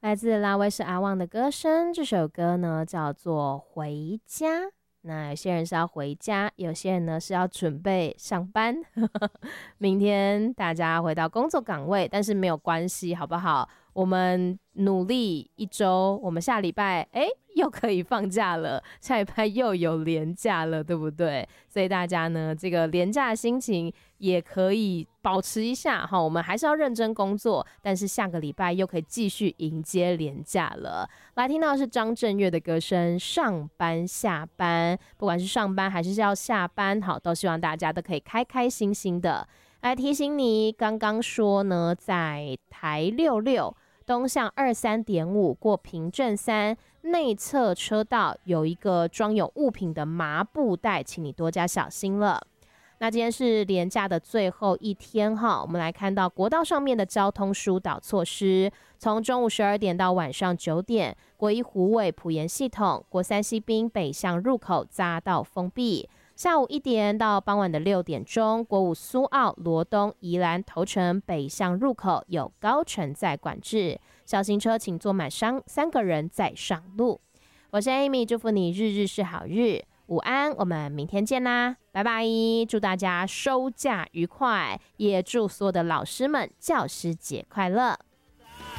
来自拉威是阿旺的歌声，这首歌呢叫做《回家》。那有些人是要回家，有些人呢是要准备上班。明天大家回到工作岗位，但是没有关系，好不好？我们努力一周，我们下礼拜又可以放假了，下礼拜又有连假了，对不对？所以大家呢，这个连假的心情也可以保持一下哈。我们还是要认真工作，但是下个礼拜又可以继续迎接连假了。来听到的是张震岳的歌声《上班下班》，不管是上班还是要下班，好，都希望大家都可以开开心心的。来提醒你，刚刚说呢，在台66东向23.5过平镇3内侧车道有一个装有物品的麻布袋，请你多加小心了。那今天是连假的最后一天哈，我们来看到国道上面的交通疏导措施，从中午12点到晚上9点，国一虎尾埔盐系统、国三西滨北向入口匝道封闭。下午1点到傍晚的6点钟，国五苏澳、罗东、宜兰头城北向入口有高承载管制，小型车请坐满3个人再上路。我是 Amy， 祝福你日日是好日，午安，我们明天见啦，拜拜！祝大家收假愉快，也祝所有的老师们教师节快乐。